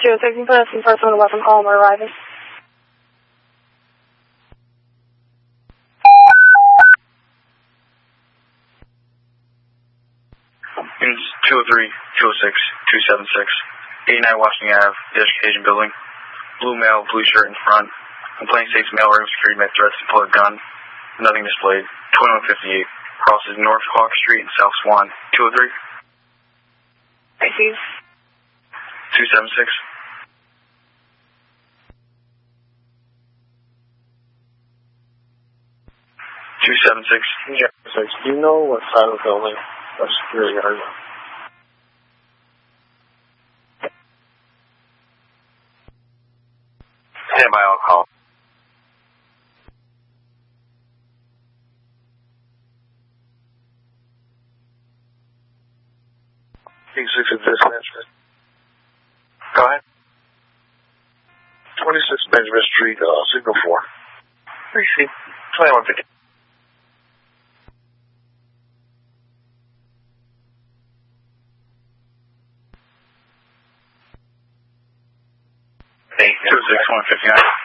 taking place in person with a weapon call. Am I arriving? Units 203, 206, 276, 89 Washington Ave, the Education Building. Blue male, blue shirt in front. Complaint states male wearing security met threats to pull a gun. Nothing displayed. 2158. Crosses North Hawk Street and South Swan. 203. Pisces. 276. Yeah, do you know what side of the building or security are you? Stand by, I'll call. Six at dispatch. Go ahead. 26 Benjamin Street, signal 4. Receive. 2150. Hey, 26159.